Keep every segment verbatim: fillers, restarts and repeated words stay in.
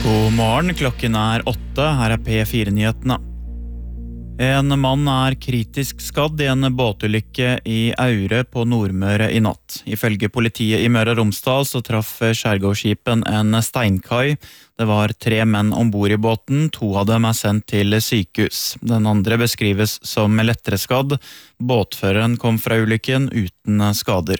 God morgen, klokken er åtte, her er P fire-nyhetene. En mann er kritisk skadd i en båtulykke i Aure på Nordmøre i natt. Ifølge politiet i Møre og Romsdal så traff skjærgårdsskipen en steinkai. Det var tre menn ombord i båten, to av dem er sendt til sykehus. Den andre beskrives som lettere skadd. Båtføreren kom fra ulykken uten skader.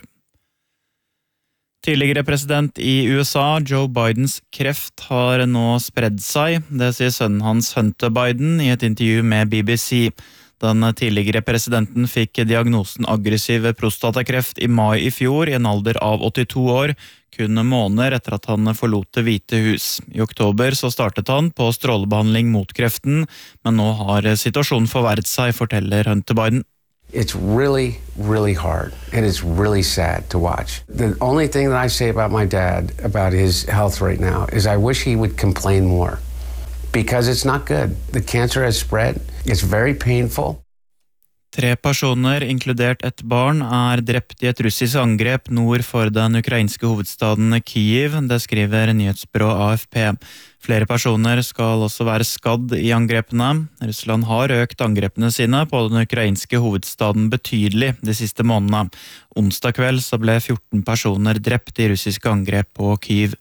Tidligere president i U S A, Joe Bidens kreft har nå spredd seg. Det sier sønnen hans Hunter Biden i et intervju med B B C. Den tidligere presidenten fikk diagnosen aggressiv prostatakreft i mai i fjor i en alder av åttito år, kun måneder etter at han forlot Det hvite hus. I oktober så startet han på strålebehandling mot kreften, men nå har situasjonen forverret seg, forteller Hunter Biden. It's really, really hard, and it's really sad to watch. The only thing that I say about my dad, about his health right now, is I wish he would complain more, because it's not good. The cancer has spread. It's very painful. Tre personer, inkludert et barn, er drept i et russisk angrep nord for den ukrainske hovedstaden Kyiv, det skriver nyhetsbyrået A F P. Flere personer skal også være skadd i angrepene. Russland har økt angrepene sine på den ukrainske hovedstaden betydelig de siste månedene. Onsdag kveld så ble fjorten personer drept i russiske angrep på Kyiv.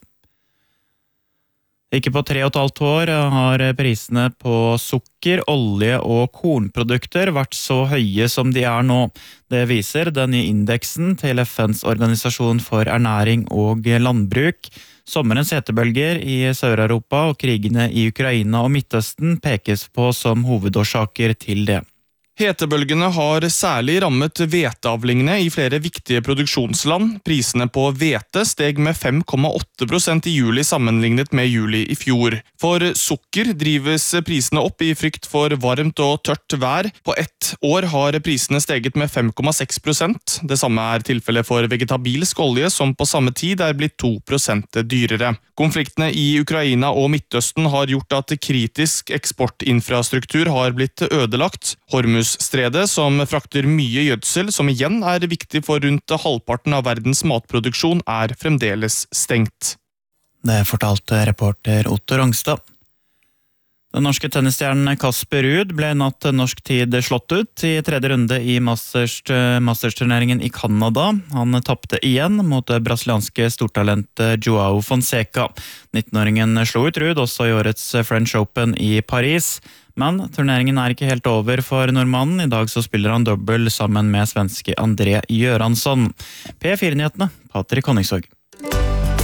Ikke på tre og et halvt år har prisene på sukker, olje og kornprodukter vært så høye som de er nå. Det viser den nye indeksen til F N's organisasjon for ernæring og landbruk. Sommerens hetebølger i Sør-Europa og krigene i Ukraina og Midtøsten pekes på som hovedårsaker til det. Hetebølgene har særlig rammet hveteavlingene i flere viktige produksjonsland. Prisene på hvete steg med fem komma åtte prosent i juli sammenlignet med juli i fjor. For sukker drives prisene opp i frykt for varmt og tørt vær. På ett år har prisene steget med fem komma seks prosent. Det samme er tilfellet for vegetabilsk olje, som på samme tid er blitt to prosent dyrere. Konfliktene i Ukraina og Midtøsten har gjort at kritisk eksportinfrastruktur har blitt ødelagt. Hormuzstredet, som frakter mye gjødsel, som igjen er viktig for rundt halvparten av verdens matproduksjon, er fremdeles stengt. Det fortalte reporter Otto Rangstad. Den norske tennisstjernen Kasper Ruud ble natt norsk tid slått ut i tredje runde i Masters-turneringen i Canada. Han tappte igjen mot det brasilianske stortalentet Joao Fonseca. nittenåringen slo ut Ruud også i årets French Open i Paris. Men turneringen er ikke helt over for nordmannen. I dag så spiller han dobbel sammen med svenske André Göransson. P fire-nyhetene, Patrik Honningsvåg.